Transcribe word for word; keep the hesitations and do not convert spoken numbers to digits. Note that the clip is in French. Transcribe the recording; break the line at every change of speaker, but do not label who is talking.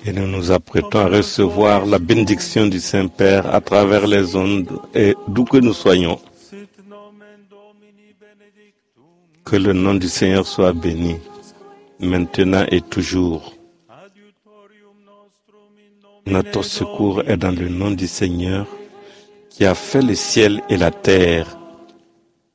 Et nous nous apprêtons à recevoir la bénédiction du Saint-Père à travers les ondes et d'où que nous soyons. Que le nom du Seigneur soit béni, maintenant et toujours. Notre secours est dans le nom du Seigneur qui a fait le ciel et la terre.